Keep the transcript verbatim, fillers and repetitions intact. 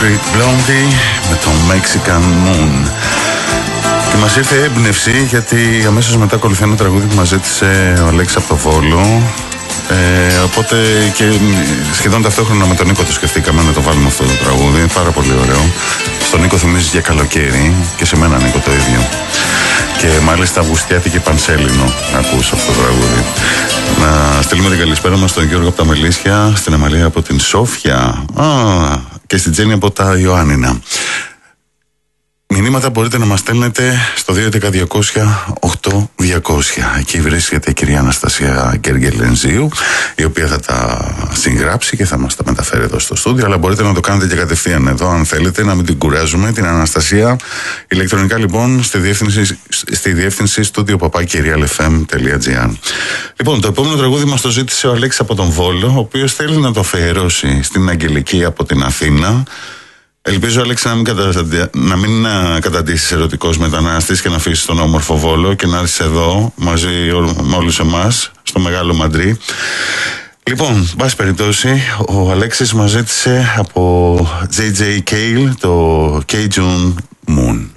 Concrete Blondie με το Mexican Moon. Και μας ήρθε έμπνευση γιατί αμέσως μετά ακολουθεί ένα τραγούδι που μας ζήτησε ο Αλέξης από το Βόλο. Ε, οπότε και σχεδόν ταυτόχρονα με τον Νίκο το σκεφτήκαμε να το βάλουμε αυτό το τραγούδι. Πάρα πολύ ωραίο. Στον Νίκο θυμίζει για καλοκαίρι και σε μένα Νίκο το ίδιο. Και μάλιστα Αυγουστιάτικη Πανσέλινο να ακούς αυτό το τραγούδι. Να στείλουμε την καλησπέρα μας στον Γιώργο από τα Μελίσια, στην Αμαλία από την Σόφια Α, και στην Τζέννη από τα Ιωάννινα. Μηνύματα μπορείτε να μας στέλνετε στο δύο έντεκα διακόσια οκτώ διακόσια. Εκεί βρίσκεται η κυρία Αναστασία Γκεργελενζίου, η οποία θα τα συγγράψει και θα μας τα μεταφέρει εδώ στο στούντιο. Αλλά μπορείτε να το κάνετε και κατευθείαν εδώ, αν θέλετε, να μην την κουράζουμε. Την Αναστασία ηλεκτρονικά λοιπόν στη διεύθυνση, στη διεύθυνση studio παπάκι real f m τελεία g r. Λοιπόν, το επόμενο τραγούδι μας το ζήτησε ο Αλέξης από τον Βόλο, ο οποίος θέλει να το αφιερώσει στην Αγγελική από την Αθήνα. Ελπίζω, Αλέξη, να μην, κατα... να μην καταντήσεις ερωτικός μετανάστης και να αφήσεις τον όμορφο Βόλο και να έρθεις εδώ μαζί με όλους εμάς στο Μεγάλο Μαντρί. Λοιπόν, πάση περιπτώσει, ο Αλέξης μας ζήτησε από τζέι τζέι Cale το Cajun Moon.